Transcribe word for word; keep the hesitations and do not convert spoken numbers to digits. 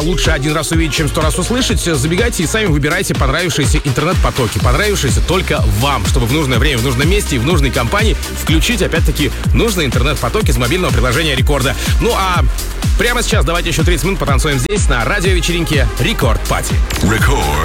лучше один раз увидеть, чем сто раз услышать. Забегайте и сами выбирайте понравившиеся интернет-потоки, понравившиеся только вам, чтобы в нужное время, в нужном месте и в нужной компании включить, опять-таки, нужный интернет-поток из мобильного приложения Рекорда. Ну а прямо сейчас давайте еще тридцать минут потанцуем здесь, на радиовечеринке Рекорд Пати. Рекорд.